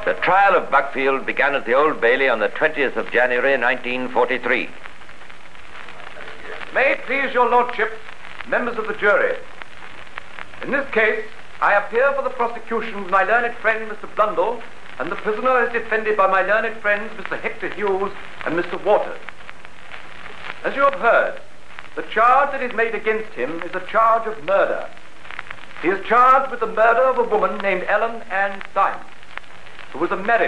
The trial of Buckfield began at the Old Bailey on the 20th of January, 1943. May it please your lordship, members of the jury. In this case, I appear for the prosecution with my learned friend, Mr. Blundell, and the prisoner is defended by my learned friends, Mr. Hector Hughes and Mr. Waters. As you have heard, the charge that is made against him is a charge of murder. He is charged with the murder of a woman named Ellen Ann Stein, who was a married